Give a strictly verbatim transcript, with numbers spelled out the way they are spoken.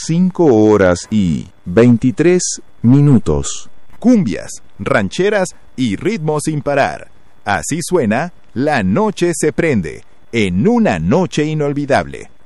cinco horas y veintitrés minutos. Cumbias, rancheras y ritmos sin parar. Así suena La Noche se prende, en una noche inolvidable.